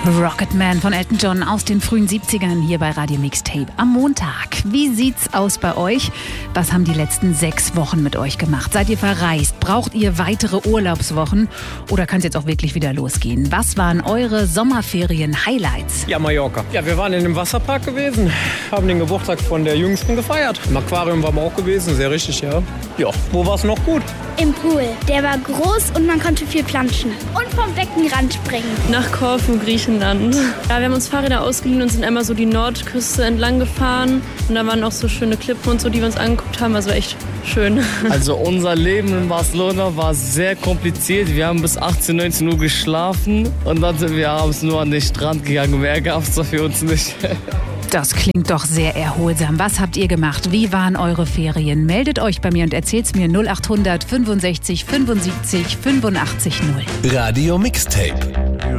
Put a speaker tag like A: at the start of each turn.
A: Rocketman von Elton John aus den frühen 70ern hier bei Radio Mixtape am Montag. Wie sieht's aus bei euch? Was haben die letzten 6 Wochen mit euch gemacht? Seid ihr verreist? Braucht ihr weitere Urlaubswochen? Oder kann es jetzt auch wirklich wieder losgehen? Was waren eure Sommerferien-Highlights?
B: Ja, Mallorca. Ja, wir waren in einem Wasserpark gewesen, haben den Geburtstag von der Jüngsten gefeiert. Im Aquarium waren wir auch gewesen, sehr richtig, ja. Ja, wo war es noch gut?
C: Im Pool. Der war groß und man konnte viel planschen. Und vom Beckenrand springen.
D: Nach Korfu, Griechenland. Ja, wir haben uns Fahrräder ausgeliehen und sind einmal so die Nordküste entlang gefahren. Und da waren auch so schöne Klippen und so, die wir uns angeguckt haben. Also echt schön.
E: Also unser Leben in Barcelona war sehr kompliziert. Wir haben bis 18, 19 Uhr geschlafen. Und dann sind wir abends nur an den Strand gegangen. Mehr gab es da für uns nicht.
A: Das klingt doch sehr erholsam. Was habt ihr gemacht? Wie waren eure Ferien? Meldet euch bei mir und erzählt's mir 0800 65 75 85 0.
F: Radio Mixtape.